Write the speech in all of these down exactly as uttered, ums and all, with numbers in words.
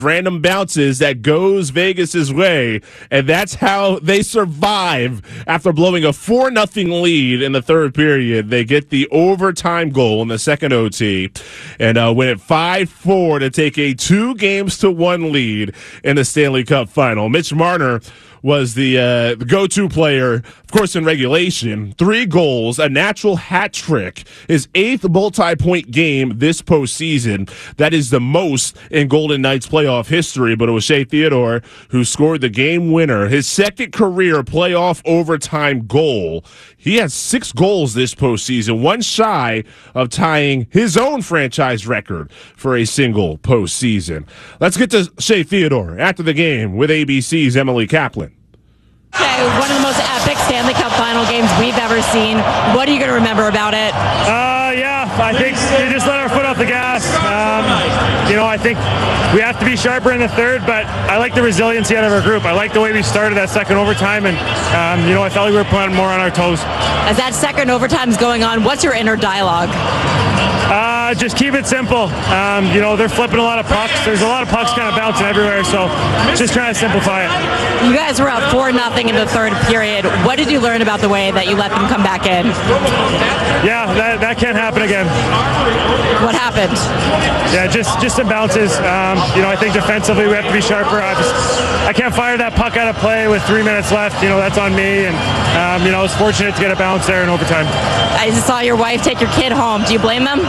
random bounces that goes Vegas's way, and that's how they survive after blowing a four nothing lead in the third period. They get the overtime goal in the second O T and uh, win it five four to take a two games to one lead in the Stanley Cup final. Mitch Marner was the, uh, the go-to player, of course, in regulation. Three goals, a natural hat trick, his eighth multi-point game this postseason. That is the most in Golden Knights playoff history, but it was Shea Theodore who scored the game winner, his second career playoff overtime goal. He has six goals this postseason, one shy of tying his own franchise record for a single postseason. Let's get to Shea Theodore after the game with A B C's Emily Kaplan. Okay, one of the most epic Stanley Cup final games we've ever seen. What are you going to remember about it? Uh, yeah, I think we just let our foot off the gas. Um, you know, I think we have to be sharper in the third, but I like the resiliency out of our group. I like the way we started that second overtime, and, um, you know, I felt like we were playing more on our toes. As that second overtime is going on, what's your inner dialogue? Uh, just keep it simple. Um, you know, they're flipping a lot of pucks. There's a lot of pucks kind of bouncing everywhere, so just trying to simplify it. You guys were up four nothing in the third period. What did you learn about the way that you let them come back in? Yeah, that, that can't happen again. What happened? Yeah, just just some bounces. Um, you know, I think defensively we have to be sharper. I, just, I can't fire that puck out of play with three minutes left. You know, that's on me. And, um, you know, I was fortunate to get a bounce there in overtime. I just saw your wife take your kid home. Do you blame them?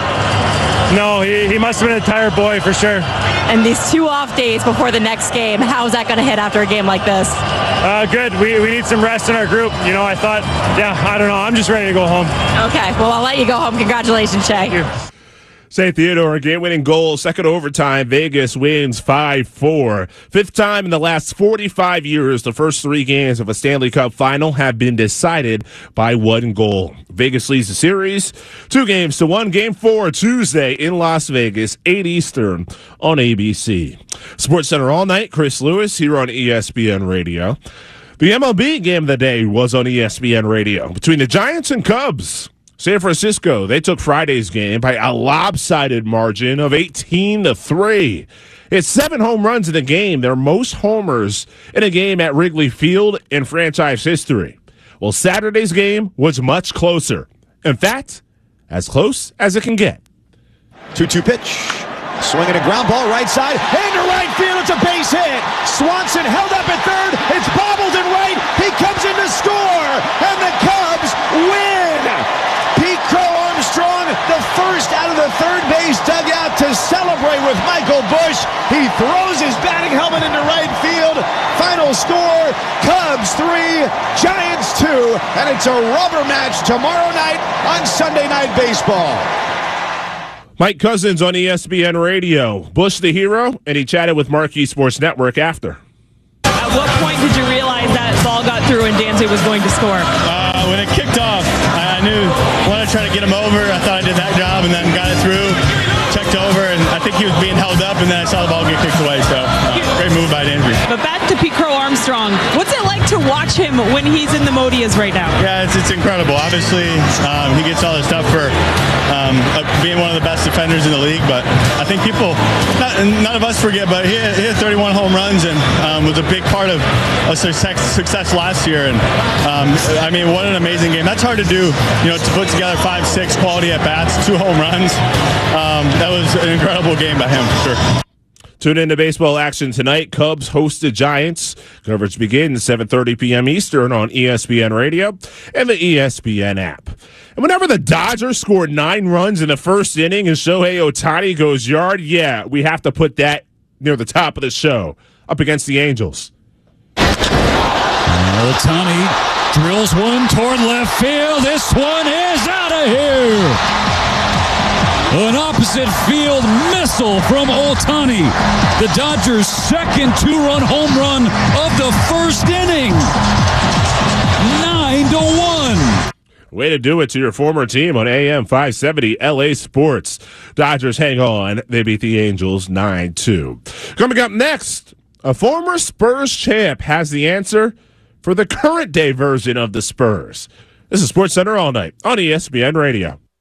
No, he, he must have been a tired boy for sure. And these two off days before the next game, how is that going to hit after a game like this? Uh, good. We, we need some rest in our group. You know, I thought, yeah, I don't know. I'm just ready to go home. Okay, well, I'll let you go home. Congratulations, Shea. Thank you. Shea Theodore, game-winning goal, second overtime. Vegas wins five four. Fifth time in the last forty-five years, the first three games of a Stanley Cup final have been decided by one goal. Vegas leads the series two games to one. Game four Tuesday in Las Vegas, eight Eastern on A B C. Sports Center all night. Chris Lewis here on E S P N Radio. The M L B game of the day was on E S P N Radio between the Giants and Cubs. San Francisco, they took Friday's game by a lopsided margin of eighteen to three. It's seven home runs in the game, their most homers in a game at Wrigley Field in franchise history. Well, Saturday's game was much closer. In fact, as close as it can get. two two pitch. Swinging a ground ball right side. Into right field. It's a base hit. Swanson held up at third. It's bobbled in right. He comes in to score. And the Cubs win. Pete Crow Armstrong, the first out of the third base dugout to celebrate with Michael Busch. He throws his batting helmet into right field. Final score, Cubs three, Giants two. And it's a rubber match tomorrow night on Sunday Night Baseball. Mike Cousins on E S P N Radio. Busch the hero, and he chatted with Marquee Sports Network after. At what point did you realize that ball got through and Dansby was going to score? Uh, when it kicked off, I knew I wanted to try to get him over. I thought I did that job and then got it through, checked over, and I think he was being held up, and then I saw the ball get kicked away. So, uh, great move by Dansby. But back to Pete Crow Armstrong. What's it like to watch him when he's in the mode he is right now? Yeah, it's, it's incredible. Obviously, um, he gets all this stuff for um, uh, being one of the best defenders in the league, but I think people, not, none of us forget, but he had, he had thirty-one home runs and um, was a big part of a success, success last year. And um, I mean, what an amazing game. That's hard to do, you know, to put together five, six quality at-bats, two home runs. Um, that was an incredible game by him, for sure. Tune into baseball action tonight. Cubs host the Giants. Coverage begins seven thirty p.m. Eastern on E S P N Radio and the E S P N app. And whenever the Dodgers score nine runs in the first inning and Shohei Ohtani goes yard, yeah, we have to put that near the top of the show up against the Angels. Ohtani drills one toward left field. This one is out of here. An opposite field missile from Ohtani. The Dodgers' second two-run home run of the first inning. Nine to one. Way to do it to your former team on A M five seventy L A Sports. Dodgers hang on. They beat the Angels nine two. Coming up next, a former Spurs champ has the answer for the current day version of the Spurs. This is SportsCenter All Night on E S P N Radio.